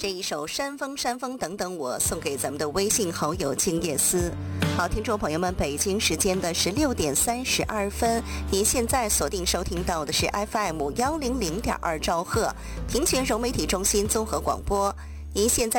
这一首山峰山峰等等我送给咱们的微信好友静夜思。好，听众朋友们，北京时间的16点32分，您现在锁定收听到的是 FM100.2兆赫平泉融媒体中心综合广播。您现在